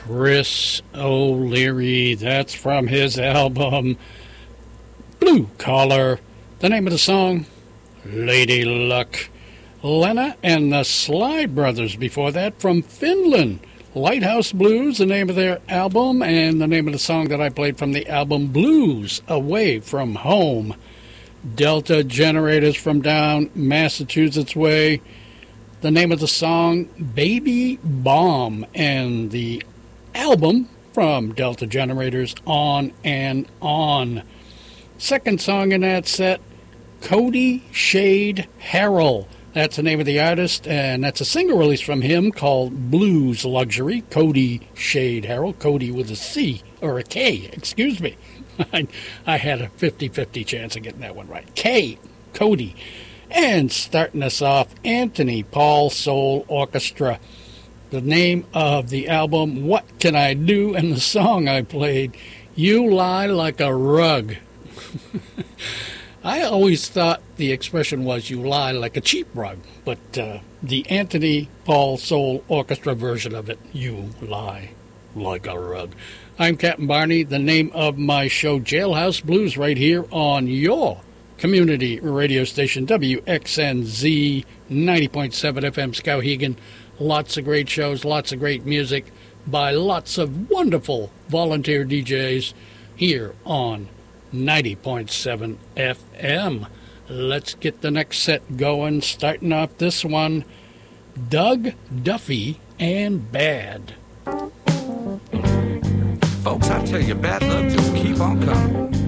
Chris O'Leary. That's from his album Blue Collar. The name of the song, Lady Luck. Lena and the Slide Brothers before that from Finland. Lighthouse Blues, the name of their album, and the name of the song that I played from the album Blues Away from Home. Delta Generators from down Massachusetts way. The name of the song, Baby Bomb, and the album from Delta Generators, On and On. Second song in that set, Cody Shade Harrell. That's the name of the artist, and that's a single release from him called Blues Luxury. Cody Shade Harrell. Cody with a C, or a K, excuse me. I had a 50-50 chance of getting that one right. K, Cody. And starting us off, Anthony Paul Soul Orchestra. The name of the album, What Can I Do? And the song I played, You Lie Like a Rug. I always thought the expression was you lie like a cheap rug, but the Anthony Paul Soul Orchestra version of it, you lie like a rug. I'm Captain Barney, the name of my show, Jailhouse Blues, right here on your community radio station, WXNZ 90.7 FM Skowhegan. Lots of great shows, lots of great music by lots of wonderful volunteer DJs here on 90.7 FM. Let's get the next set going. Starting off this one, Doug Duffy and Bad. Folks, I tell you, bad luck just keep on coming.